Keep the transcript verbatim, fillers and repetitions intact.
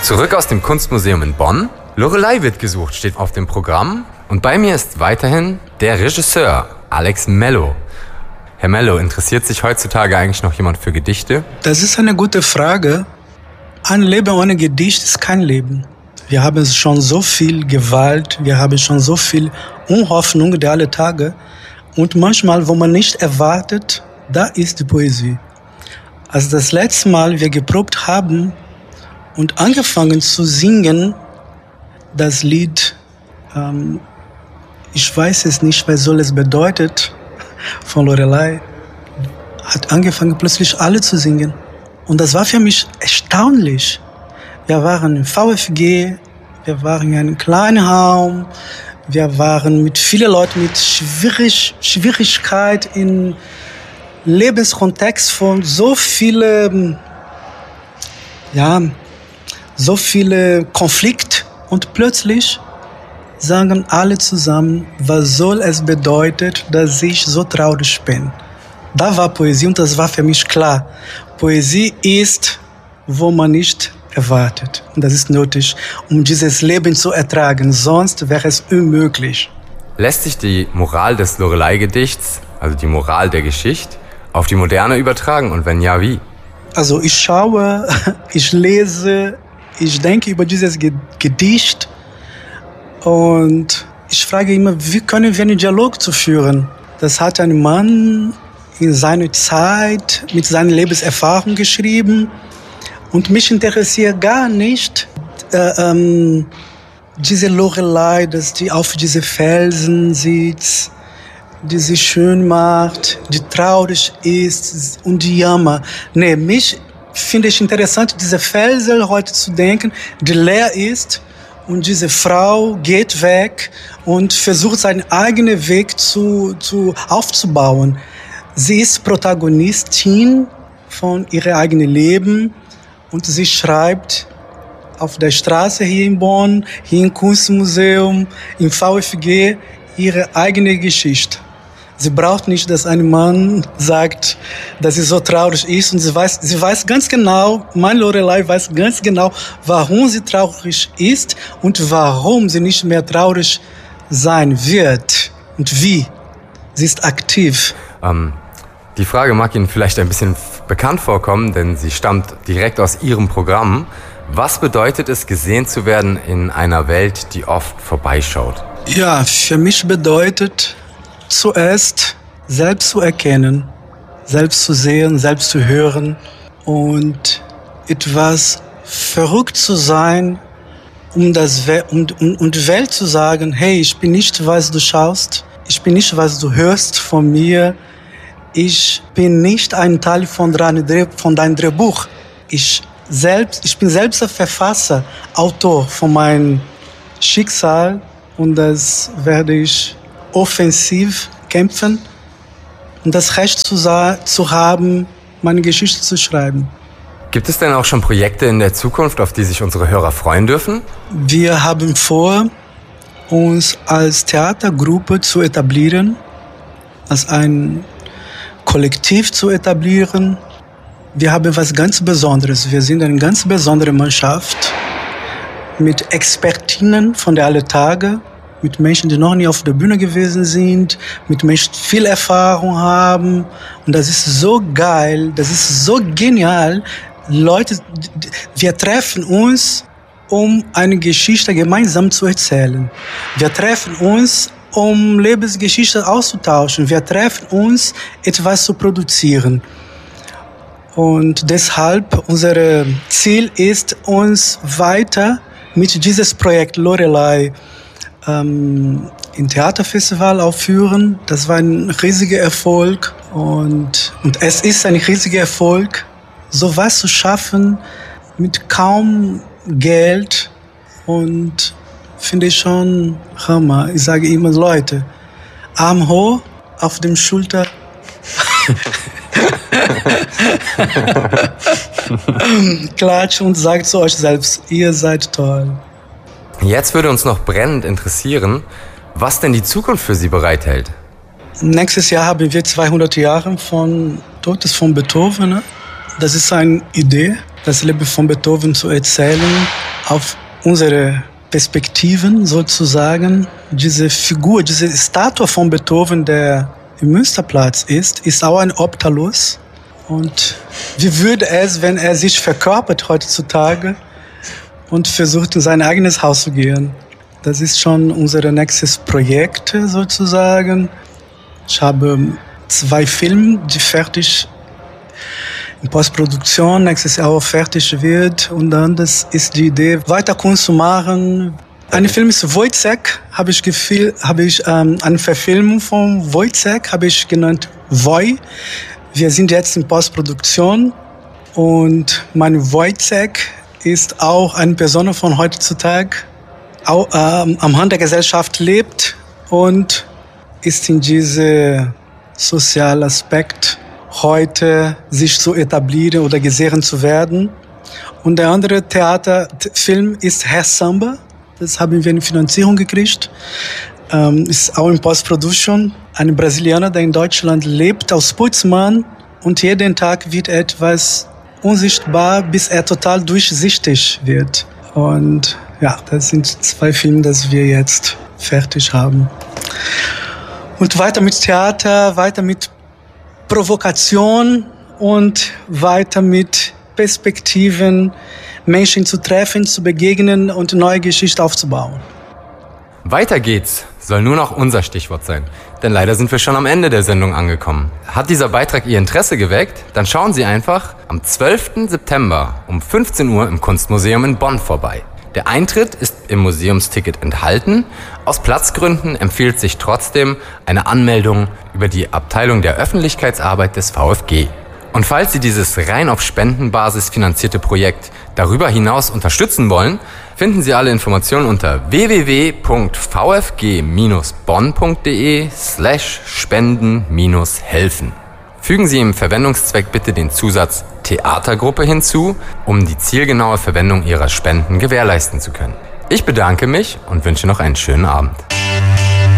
Zurück aus dem Kunstmuseum in Bonn. Lorelei wird gesucht steht auf dem Programm. Und bei mir ist weiterhin der Regisseur Alex Mello. Herr Mello, interessiert sich heutzutage eigentlich noch jemand für Gedichte? Das ist eine gute Frage. Ein Leben ohne Gedicht ist kein Leben. Wir haben schon so viel Gewalt, wir haben schon so viel Unhoffnung der alle Tage. Und manchmal, wo man nicht erwartet, da ist die Poesie. Als das letzte Mal wir geprobt haben und angefangen zu singen, das Lied, ähm, ich weiß es nicht, was soll es bedeutet, von Lorelei, hat angefangen plötzlich alle zu singen. Und das war für mich erstaunlich. Wir waren im V F G, wir waren in einem kleinen Raum, wir waren mit vielen Leuten mit Schwierig, Schwierigkeit im Lebenskontext von so vielen, ja, so viele Konflikte. Und plötzlich sagen alle zusammen, was soll es bedeuten, dass ich so traurig bin. Da war Poesie und das war für mich klar. Poesie ist, wo man nicht erwartet. Und das ist nötig, um dieses Leben zu ertragen. Sonst wäre es unmöglich. Lässt sich die Moral des Lorelei-Gedichts, also die Moral der Geschichte, auf die Moderne übertragen? Und wenn ja, wie? Also ich schaue, ich lese, ich denke über dieses Gedicht und ich frage immer, wie können wir einen Dialog zu führen? Das hat ein Mann in seiner Zeit mit seiner Lebenserfahrung geschrieben und mich interessiert gar nicht äh, ähm, diese Lorelei, dass die auf diese Felsen sitzt, die sie schön macht, die traurig ist und die jammer. Nee, mich finde ich interessant, diese Felsen heute zu denken, die leer ist und diese Frau geht weg und versucht seinen eigenen Weg zu, zu aufzubauen. Sie ist Protagonistin von ihrem eigenen Leben und sie schreibt auf der Straße hier in Bonn, hier im Kunstmuseum, im V F G, ihre eigene Geschichte. Sie braucht nicht, dass ein Mann sagt, dass sie so traurig ist. Und sie weiß, sie weiß ganz genau, meine Lorelei weiß ganz genau, warum sie traurig ist und warum sie nicht mehr traurig sein wird. Und wie. Sie ist aktiv. Ähm, die Frage mag Ihnen vielleicht ein bisschen bekannt vorkommen, denn sie stammt direkt aus Ihrem Programm. Was bedeutet es, gesehen zu werden in einer Welt, die oft vorbeischaut? Ja, für mich bedeutet zuerst selbst zu erkennen, selbst zu sehen, selbst zu hören und etwas verrückt zu sein, um das We- um, um, um die Welt zu sagen, hey, ich bin nicht, was du schaust, ich bin nicht, was du hörst von mir, ich bin nicht ein Teil von, dein, von deinem Drehbuch. Ich, selbst, ich bin selbst der Verfasser, Autor von meinem Schicksal und das werde ich offensiv kämpfen und das Recht zu, zu haben, meine Geschichte zu schreiben. Gibt es denn auch schon Projekte in der Zukunft, auf die sich unsere Hörer freuen dürfen? Wir haben vor, uns als Theatergruppe zu etablieren, als ein Kollektiv zu etablieren. Wir haben etwas ganz Besonderes. Wir sind eine ganz besondere Mannschaft mit Expertinnen von der alle Tage, mit Menschen, die noch nie auf der Bühne gewesen sind, mit Menschen, die viel Erfahrung haben. Und das ist so geil, das ist so genial. Leute, wir treffen uns, um eine Geschichte gemeinsam zu erzählen. Wir treffen uns, um Lebensgeschichte auszutauschen. Wir treffen uns, etwas zu produzieren. Und deshalb, unser Ziel ist, uns weiter mit dieses Projekt Lorelei ähm, im Theaterfestival aufführen. Das war ein riesiger Erfolg und, und es ist ein riesiger Erfolg, sowas zu schaffen mit kaum Geld und finde ich schon Hammer. Ich sage immer, Leute, Arm hoch, auf dem Schulter. Klatscht und sagt zu euch selbst, ihr seid toll. Jetzt würde uns noch brennend interessieren, was denn die Zukunft für Sie bereithält. Nächstes Jahr haben wir zweihundert Jahre von Todes von Beethoven. Das ist eine Idee. das Leben von Beethoven zu erzählen, auf unsere Perspektiven sozusagen. Diese Figur, diese Statue von Beethoven, der im Münsterplatz ist, ist auch ein Obdachlos. Und wie würde es, wenn er sich verkörpert heutzutage und versucht, in sein eigenes Haus zu gehen? Das ist schon unser nächstes Projekt sozusagen. Ich habe zwei Filme, die fertig in Postproduktion nächstes Jahr auch fertig wird. Und dann das ist die Idee, weiter Kunst zu machen. Ein Film ist Wojciech, habe ich gefühl, habe ich ähm, eine Verfilmung von Wojciech, habe ich genannt Woj. Wir sind jetzt in Postproduktion und mein Wojciech ist auch eine Person von heutzutage, auch ähm, am Rand der Gesellschaft lebt und ist in diesem sozialen Aspekt heute sich zu etablieren oder gesehen zu werden. Und der andere Theaterfilm ist Herr Samba. Das haben wir in Finanzierung gekriegt. Ähm, ist auch in Post-Production. Ein Brasilianer, der in Deutschland lebt, aus Putzmann. Und jeden Tag wird etwas unsichtbar, bis er total durchsichtig wird. Und ja, das sind zwei Filme, die wir jetzt fertig haben. Und weiter mit Theater, weiter mit Provokation und weiter mit Perspektiven, Menschen zu treffen, zu begegnen und neue Geschichte aufzubauen. Weiter geht's soll nur noch unser Stichwort sein, denn leider sind wir schon am Ende der Sendung angekommen. Hat dieser Beitrag Ihr Interesse geweckt? Dann schauen Sie einfach am zwölften September um fünfzehn Uhr im Kunstmuseum in Bonn vorbei. Der Eintritt ist im Museumsticket enthalten. Aus Platzgründen empfiehlt sich trotzdem eine Anmeldung über die Abteilung der Öffentlichkeitsarbeit des VfG. Und falls Sie dieses rein auf Spendenbasis finanzierte Projekt darüber hinaus unterstützen wollen, finden Sie alle Informationen unter w w w punkt v f g bindestrich bonn punkt d e slash spenden helfen. Fügen Sie im Verwendungszweck bitte den Zusatz Theatergruppe hinzu, um die zielgenaue Verwendung Ihrer Spenden gewährleisten zu können. Ich bedanke mich und wünsche noch einen schönen Abend.